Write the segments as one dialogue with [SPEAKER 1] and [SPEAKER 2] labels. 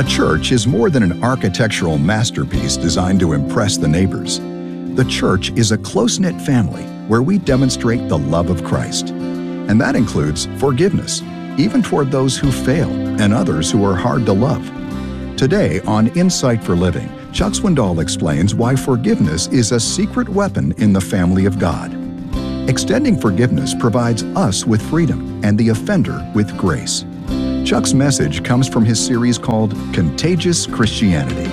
[SPEAKER 1] A church is more than an architectural masterpiece designed to impress the neighbors. The church is a close-knit family where we demonstrate the love of Christ. And that includes forgiveness, even toward those who fail and others who are hard to love. Today on Insight for Living, Chuck Swindoll explains why forgiveness is a secret weapon in the family of God. Extending forgiveness provides us with freedom and the offender with grace. Chuck's message comes from his series called Contagious Christianity.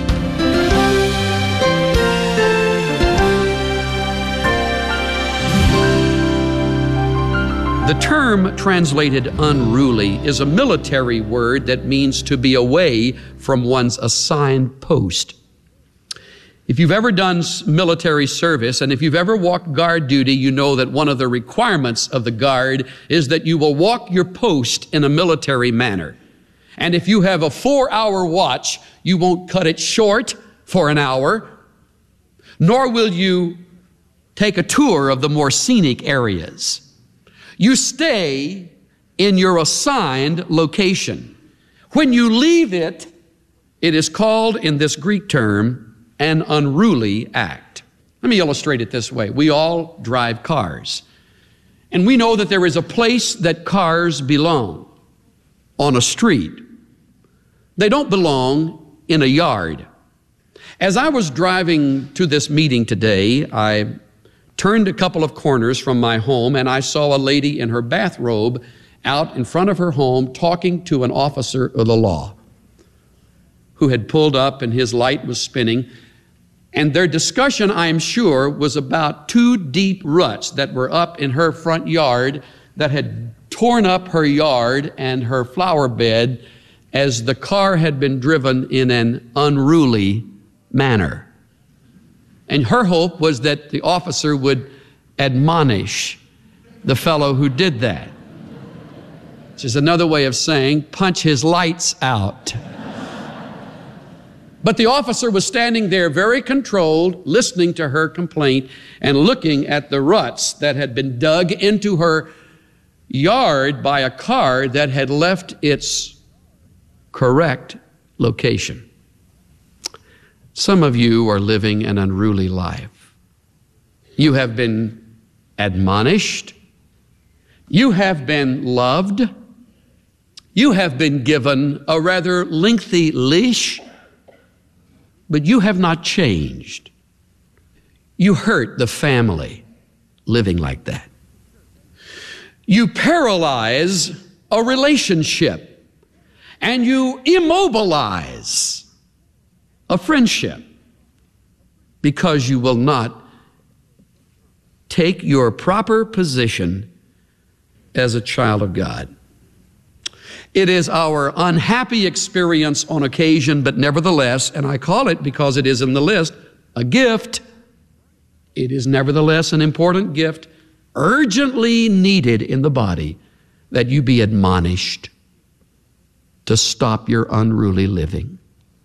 [SPEAKER 2] The term translated unruly is a military word that means to be away from one's assigned post. If you've ever done military service and if you've ever walked guard duty, you know that one of the requirements of the guard is that you will walk your post in a military manner. And if you have a 4-hour watch, you won't cut it short for an hour, nor will you take a tour of the more scenic areas. You stay in your assigned location. When you leave it, it is called in this Greek term an unruly act. Let me illustrate it this way. We all drive cars. And we know that there is a place that cars belong, on a street. They don't belong in a yard. As I was driving to this meeting today, I turned a couple of corners from my home and I saw a lady in her bathrobe out in front of her home talking to an officer of the law who had pulled up and his light was spinning. And their discussion, I am sure, was about 2 deep ruts that were up in her front yard that had torn up her yard and her flower bed as the car had been driven in an unruly manner. And her hope was that the officer would admonish the fellow who did that, which is another way of saying punch his lights out. But the officer was standing there very controlled, listening to her complaint and looking at the ruts that had been dug into her yard by a car that had left its correct location. Some of you are living an unruly life. You have been admonished. You have been loved. You have been given a rather lengthy leash. But you have not changed. You hurt the family living like that. You paralyze a relationship and you immobilize a friendship because you will not take your proper position as a child of God. It is our unhappy experience on occasion, but nevertheless, and I call it because it is in the list, a gift. It is nevertheless an important gift, urgently needed in the body, that you be admonished to stop your unruly living.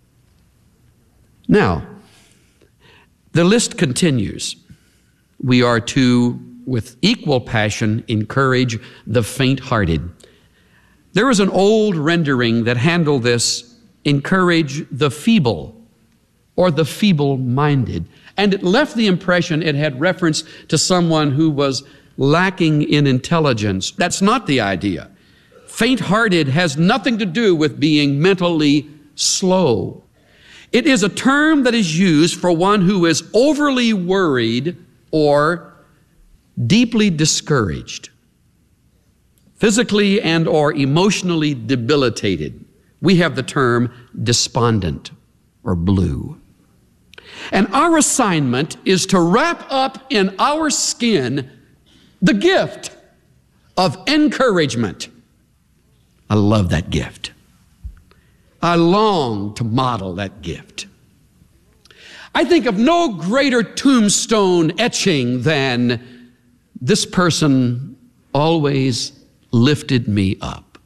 [SPEAKER 2] Now, the list continues. We are to, with equal passion, encourage the faint-hearted. There is an old rendering that handled this, encourage the feeble or the feeble-minded. And it left the impression it had reference to someone who was lacking in intelligence. That's not the idea. Faint-hearted has nothing to do with being mentally slow. It is a term that is used for one who is overly worried or deeply discouraged, physically and or emotionally debilitated. We have the term despondent or blue. And our assignment is to wrap up in our skin the gift of encouragement. I love that gift. I long to model that gift. I think of no greater tombstone etching than this person always lifted me up.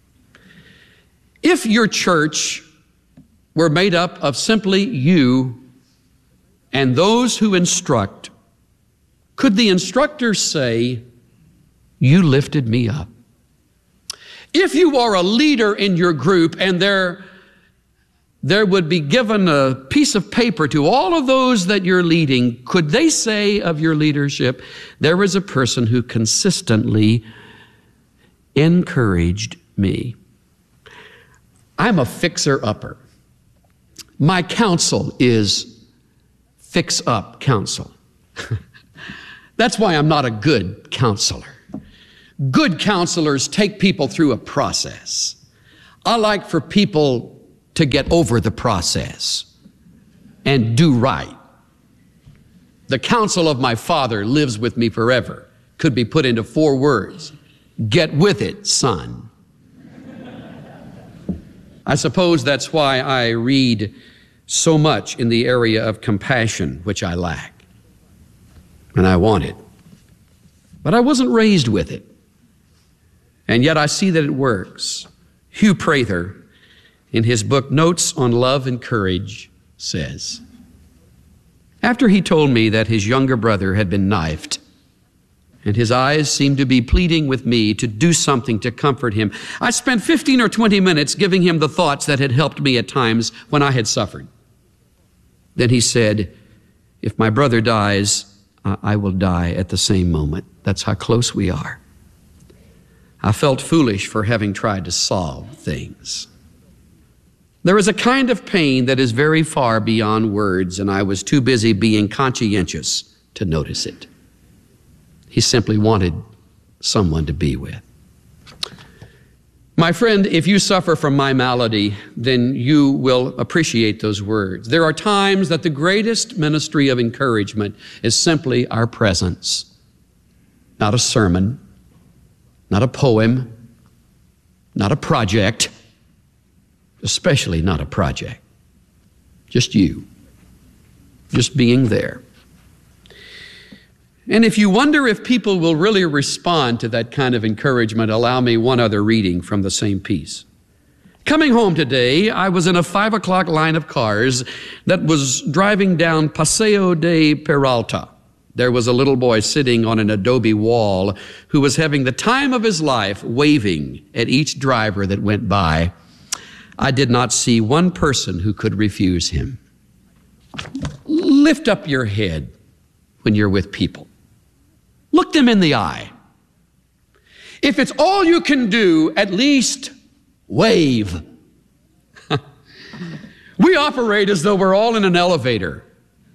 [SPEAKER 2] If your church were made up of simply you and those who instruct, could the instructor say, "You lifted me up"? If you are a leader in your group and there there would be given a piece of paper to all of those that you're leading, could they say of your leadership, there is a person who consistently encouraged me? I'm a fixer-upper. My counsel is fix-up counsel. That's why I'm not a good counselor. Good counselors take people through a process. I like for people to get over the process and do right. The counsel of my father lives with me forever. Could be put into 4 words. Get with it, son. I suppose that's why I read so much in the area of compassion, which I lack. And I want it. But I wasn't raised with it. And yet I see that it works. Hugh Prather, in his book Notes on Love and Courage, says, after he told me that his younger brother had been knifed, and his eyes seemed to be pleading with me to do something to comfort him, I spent 15 or 20 minutes giving him the thoughts that had helped me at times when I had suffered. Then he said, if my brother dies, I will die at the same moment. That's how close we are. I felt foolish for having tried to solve things. There is a kind of pain that is very far beyond words, and I was too busy being conscientious to notice it. He simply wanted someone to be with. My friend, if you suffer from my malady, then you will appreciate those words. There are times that the greatest ministry of encouragement is simply our presence. Not a sermon, not a poem, not a project, especially not a project. Just you, just being there. And if you wonder if people will really respond to that kind of encouragement, allow me one other reading from the same piece. Coming home today, I was in a 5 o'clock line of cars that was driving down Paseo de Peralta. There was a little boy sitting on an adobe wall who was having the time of his life, waving at each driver that went by. I did not see one person who could refuse him. Lift up your head when you're with people. Look them in the eye. If it's all you can do, at least wave. We operate as though we're all in an elevator.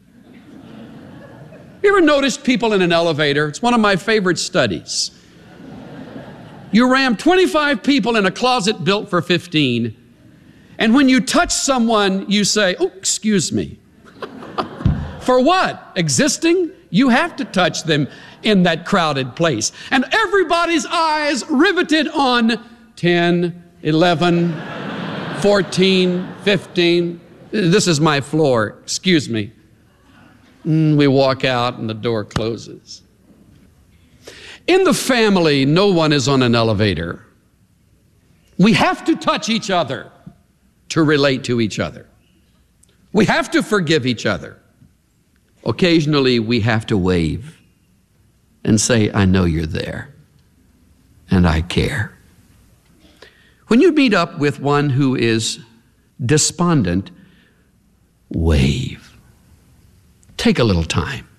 [SPEAKER 2] You ever noticed people in an elevator? It's one of my favorite studies. You ram 25 people in a closet built for 15, and when you touch someone, you say, oh, excuse me. For what? Existing? You have to touch them in that crowded place. And everybody's eyes riveted on 10, 11, 14, 15. This is my floor. Excuse me. We walk out and the door closes. In the family, no one is on an elevator. We have to touch each other to relate to each other. We have to forgive each other. Occasionally, we have to wave and say, I know you're there, and I care. When you meet up with one who is despondent, wave. Take a little time.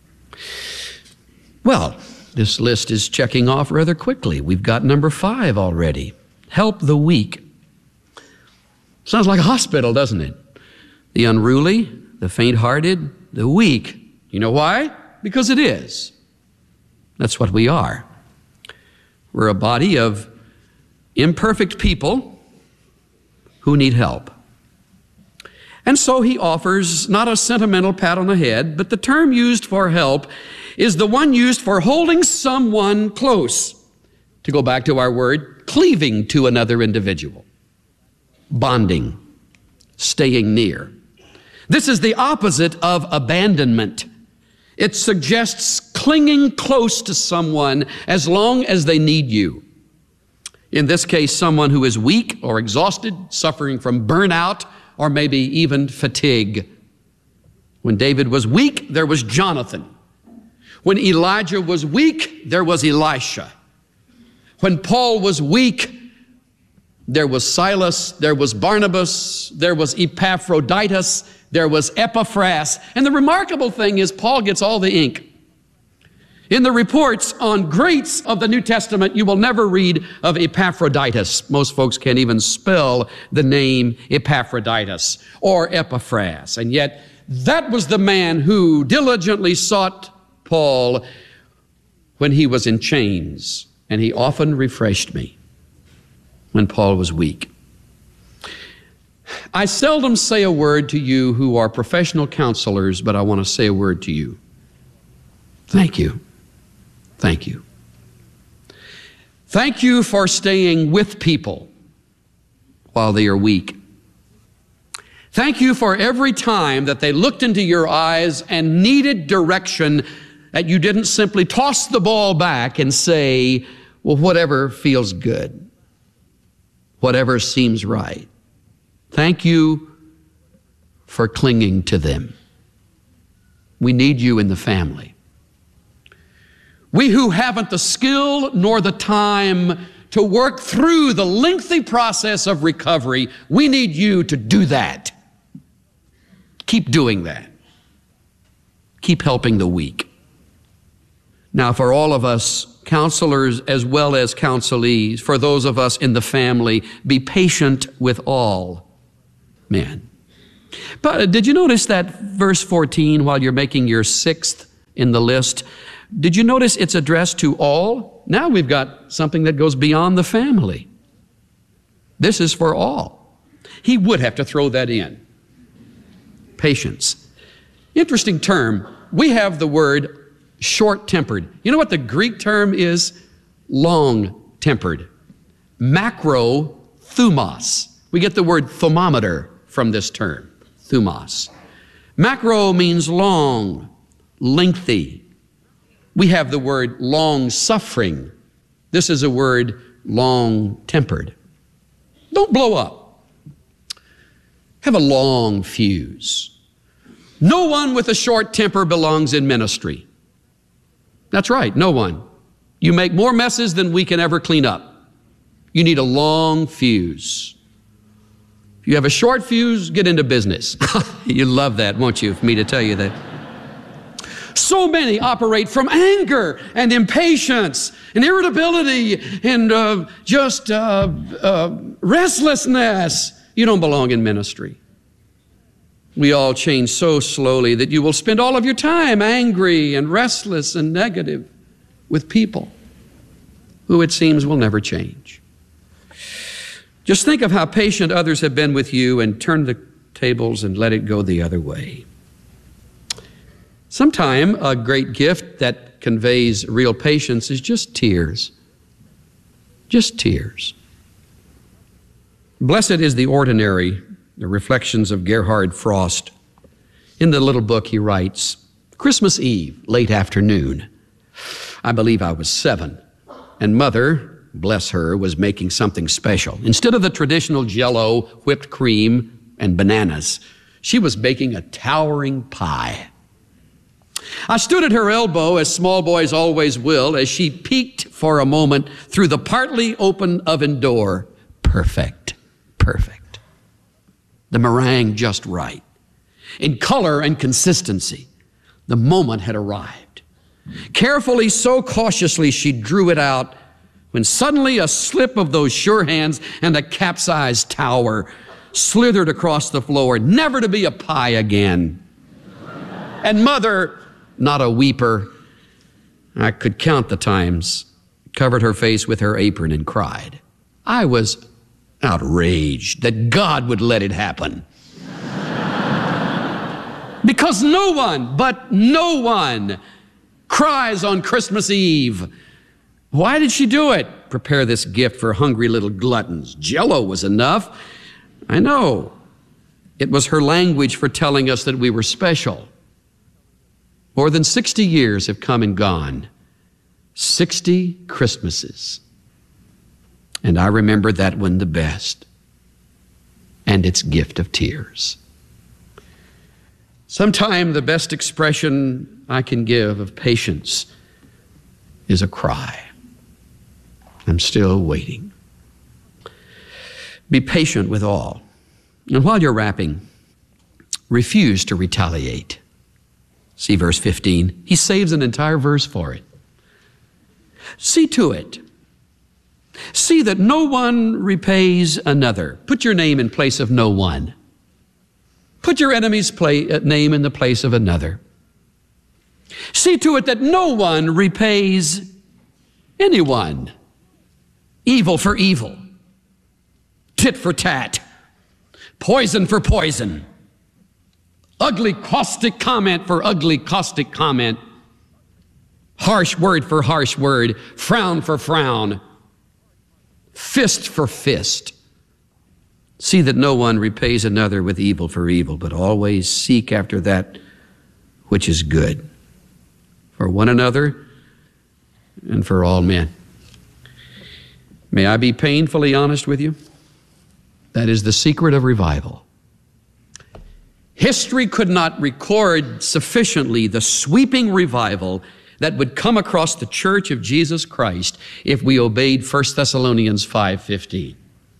[SPEAKER 2] Well, this list is checking off rather quickly. We've got number 5 already. Help the weak. Sounds like a hospital, doesn't it? The unruly, the faint-hearted, the weak. You know why? Because it is. That's what we are. We're a body of imperfect people who need help. And so he offers not a sentimental pat on the head, but the term used for help is the one used for holding someone close. To go back to our word, cleaving to another individual. Bonding, staying near. This is the opposite of abandonment. It suggests clinging close to someone as long as they need you. In this case, someone who is weak or exhausted, suffering from burnout, or maybe even fatigue. When David was weak, there was Jonathan. When Elijah was weak, there was Elisha. When Paul was weak, there was Silas, there was Barnabas, there was Epaphroditus, there was Epaphras. And the remarkable thing is Paul gets all the ink. In the reports on greats of the New Testament, you will never read of Epaphroditus. Most folks can't even spell the name Epaphroditus or Epaphras. And yet, that was the man who diligently sought Paul when he was in chains, and he often refreshed me when Paul was weak. I seldom say a word to you who are professional counselors, but I want to say a word to you. Thank you. Thank you. Thank you for staying with people while they are weak. Thank you for every time that they looked into your eyes and needed direction, that you didn't simply toss the ball back and say, well, whatever feels good, whatever seems right. Thank you for clinging to them. We need you in the family. We who haven't the skill nor the time to work through the lengthy process of recovery, we need you to do that. Keep doing that. Keep helping the weak. Now, for all of us, counselors as well as counselees, for those of us in the family, be patient with all men. But did you notice that verse 14, while you're making your sixth in the list, did you notice it's addressed to all? Now we've got something that goes beyond the family. This is for all. He would have to throw that in. Patience. Interesting term. We have the word short-tempered. You know what the Greek term is? Long-tempered. Macro-thumos. We get the word thermometer from this term, thumos. Macro means long, lengthy. We have the word long-suffering. This is a word long-tempered. Don't blow up. Have a long fuse. No one with a short temper belongs in ministry. That's right, no one. You make more messes than we can ever clean up. You need a long fuse. If you have a short fuse, get into business. You love that, won't you, for me to tell you that? So many operate from anger and impatience and irritability and restlessness. You don't belong in ministry. We all change so slowly that you will spend all of your time angry and restless and negative with people who it seems will never change. Just think of how patient others have been with you and turn the tables and let it go the other way. Sometime a great gift that conveys real patience is just tears. Just tears. Blessed is the ordinary, the reflections of Gerhard Frost. In the little book he writes, Christmas Eve, late afternoon. I believe I was 7, and Mother, bless her, was making something special. Instead of the traditional Jell-O, whipped cream, and bananas, she was baking a towering pie. I stood at her elbow, as small boys always will, as she peeked for a moment through the partly open oven door. Perfect, perfect. The meringue just right. In color and consistency, the moment had arrived. Carefully, so cautiously, she drew it out when suddenly a slip of those sure hands and a capsized tower slithered across the floor, never to be a pie again. And Mother, not a weeper, I could count the times, covered her face with her apron and cried. I was outraged that God would let it happen. Because no one cries on Christmas Eve. Why did she do it? Prepare this gift for hungry little gluttons. Jell-O was enough. I know. It was her language for telling us that we were special. More than 60 years have come and gone. 60 Christmases. And I remember that one the best. And its gift of tears. Sometime the best expression I can give of patience is a cry. I'm still waiting. Be patient with all. And while you're wrapping, refuse to retaliate. See verse 15. He saves an entire verse for it. See to it. See that no one repays another. Put your name in place of no one. Put your enemy's name in the place of another. See to it that no one repays anyone. Evil for evil. Tit for tat. Poison for poison. Ugly caustic comment for ugly caustic comment. Harsh word for harsh word. Frown for frown. Fist for fist. See that no one repays another with evil for evil, but always seek after that which is good for one another and for all men. May I be painfully honest with you? That is the secret of revival. History could not record sufficiently the sweeping revival that would come across the Church of Jesus Christ if we obeyed 1 Thessalonians 5:15.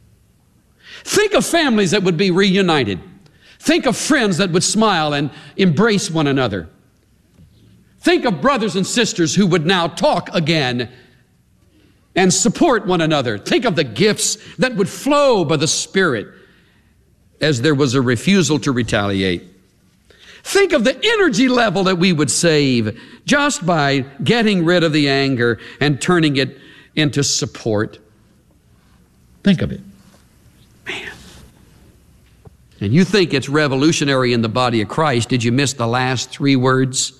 [SPEAKER 2] Think of families that would be reunited. Think of friends that would smile and embrace one another. Think of brothers and sisters who would now talk again and support one another. Think of the gifts that would flow by the Spirit as there was a refusal to retaliate. Think of the energy level that we would save just by getting rid of the anger and turning it into support. Think of it. Man. And you think it's revolutionary in the body of Christ. Did you miss the last three words?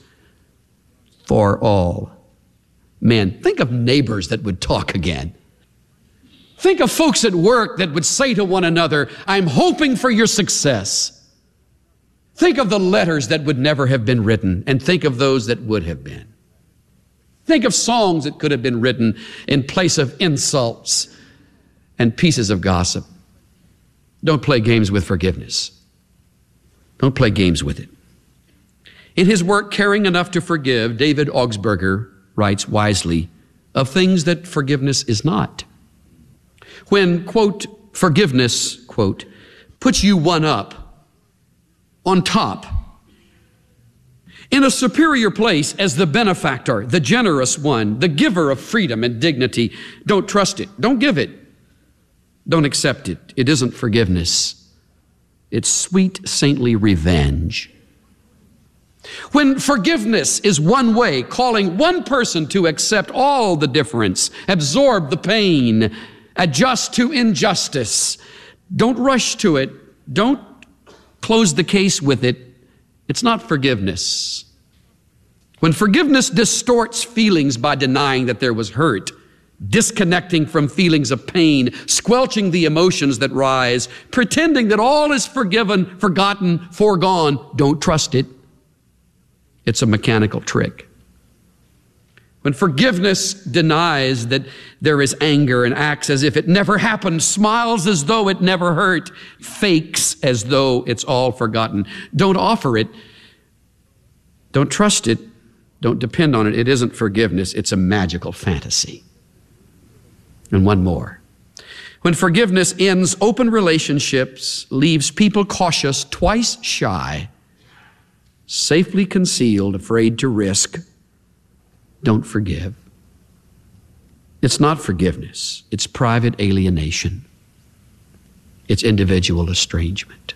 [SPEAKER 2] For all men. Think of neighbors that would talk again. Think of folks at work that would say to one another, I'm hoping for your success. Think of the letters that would never have been written, and think of those that would have been. Think of songs that could have been written in place of insults and pieces of gossip. Don't play games with forgiveness. Don't play games with it. In his work, Caring Enough to Forgive, David Augsburger writes wisely of things that forgiveness is not. When, quote, forgiveness, quote, puts you one up, on top, in a superior place as the benefactor, the generous one, the giver of freedom and dignity, don't trust it. Don't give it. Don't accept it. It isn't forgiveness. It's sweet, saintly revenge. When forgiveness is one way, calling one person to accept all the difference, absorb the pain, adjust to injustice, don't rush to it. Don't close the case with it. It's not forgiveness. When forgiveness distorts feelings by denying that there was hurt, disconnecting from feelings of pain, squelching the emotions that rise, pretending that all is forgiven, forgotten, foregone, don't trust it. It's a mechanical trick. When forgiveness denies that there is anger and acts as if it never happened, smiles as though it never hurt, fakes as though it's all forgotten, don't offer it, don't trust it, don't depend on it. It isn't forgiveness. It's a magical fantasy. And one more. When forgiveness ends open relationships, leaves people cautious, twice shy, safely concealed, afraid to risk, don't forgive. It's not forgiveness. It's private alienation. It's individual estrangement.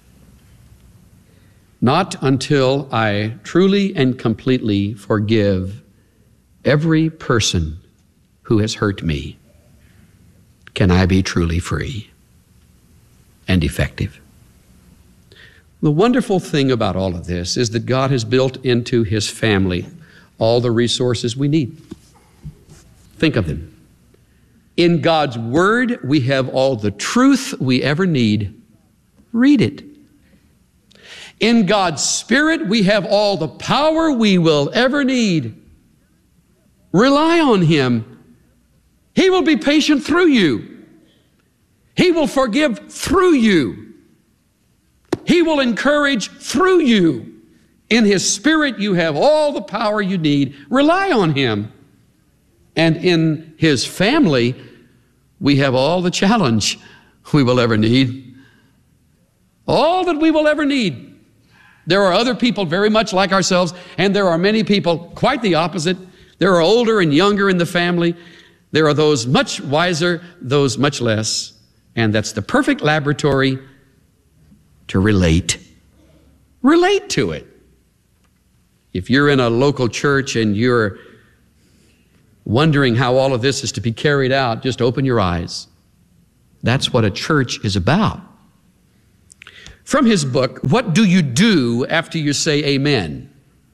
[SPEAKER 2] Not until I truly and completely forgive every person who has hurt me can I be truly free and effective. The wonderful thing about all of this is that God has built into His family all the resources we need. Think of them. In God's Word, we have all the truth we ever need. Read it. In God's Spirit, we have all the power we will ever need. Rely on Him. He will be patient through you. He will forgive through you. He will encourage through you. In His Spirit, you have all the power you need. Rely on Him. And in His family, we have all the challenge we will ever need. All that we will ever need. There are other people very much like ourselves, and there are many people quite the opposite. There are older and younger in the family. There are those much wiser, those much less. And that's the perfect laboratory to relate. Relate to it. If you're in a local church and you're wondering how all of this is to be carried out, just open your eyes. That's what a church is about. From his book, What Do You Do After You Say Amen?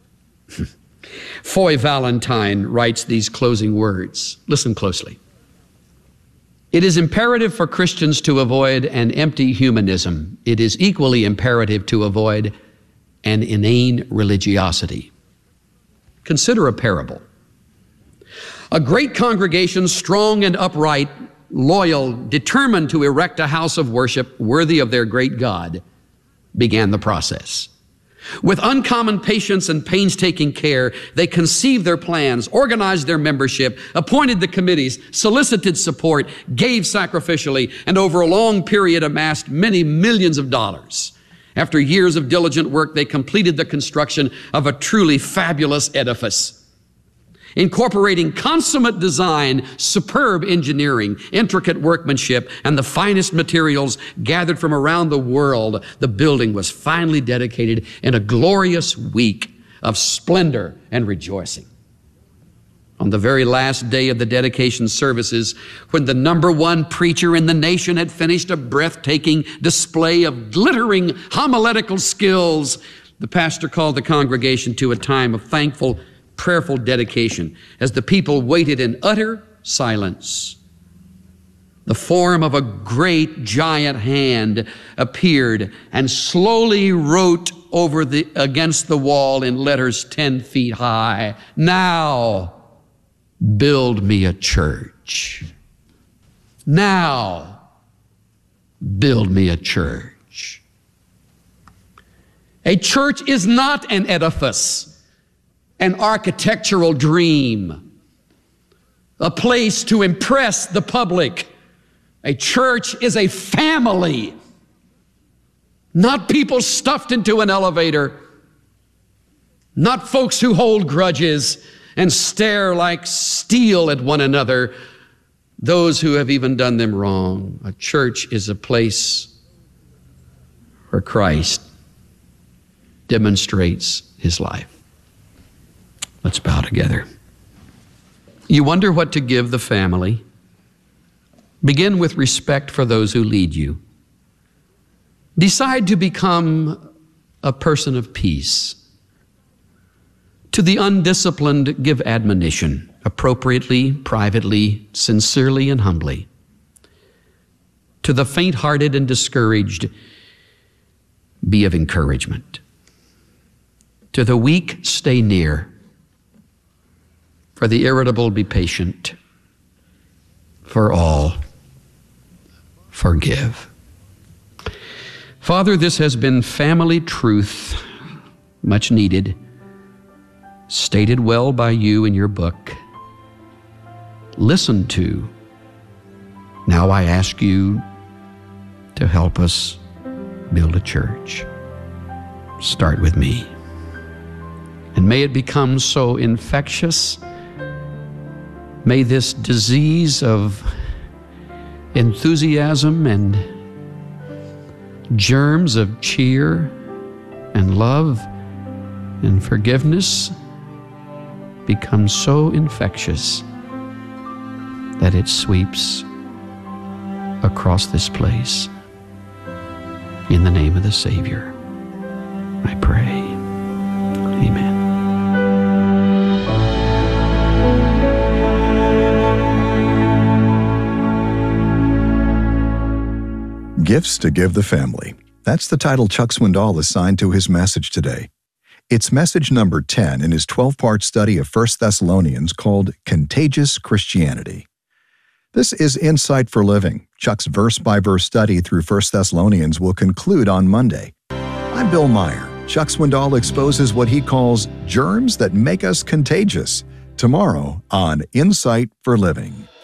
[SPEAKER 2] Foy Valentine writes these closing words. Listen closely. It is imperative for Christians to avoid an empty humanism. It is equally imperative to avoid an inane religiosity. Consider a parable. A great congregation, strong and upright, loyal, determined to erect a house of worship worthy of their great God, began the process. With uncommon patience and painstaking care, they conceived their plans, organized their membership, appointed the committees, solicited support, gave sacrificially, and over a long period amassed many millions of dollars. After years of diligent work, they completed the construction of a truly fabulous edifice. Incorporating consummate design, superb engineering, intricate workmanship, and the finest materials gathered from around the world, the building was finally dedicated in a glorious week of splendor and rejoicing. On the very last day of the dedication services, when the number one preacher in the nation had finished a breathtaking display of glittering homiletical skills, the pastor called the congregation to a time of thankful, prayerful dedication as the people waited in utter silence. The form of a great giant hand appeared and slowly wrote against the wall in letters 10 feet high, "Now build me a church. Now build me a church." A church is not an edifice, an architectural dream, a place to impress the public. A church is a family, not people stuffed into an elevator, not folks who hold grudges and stare like steel at one another, those who have even done them wrong. A church is a place where Christ demonstrates his life. Let's bow together. You wonder what to give the family? Begin with respect for those who lead you. Decide to become a person of peace. To the undisciplined, give admonition, appropriately, privately, sincerely, and humbly. To the faint-hearted and discouraged, be of encouragement. To the weak, stay near. For the irritable, be patient. For all, forgive. Father, this has been family truth, much needed, stated well by you in your book, listened to. Now I ask you to help us build a church. Start with me. And may it become so infectious. May this disease of enthusiasm and germs of cheer and love and forgiveness become so infectious that it sweeps across this place. In the name of the Savior, I pray. Amen.
[SPEAKER 1] Gifts to Give the Family. That's the title Chuck Swindoll assigned to his message today. It's message number 10 in his 12-part study of 1 Thessalonians called Contagious Christianity. This is Insight for Living. Chuck's verse-by-verse study through 1 Thessalonians will conclude on Monday. I'm Bill Meyer. Chuck Swindoll exposes what he calls germs that make us contagious tomorrow on Insight for Living.